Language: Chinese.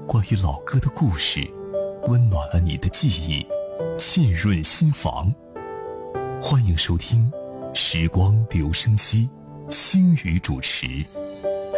关于老歌的故事，温暖了你的记忆，沁润心房。欢迎收听时光留声机，星宇主持。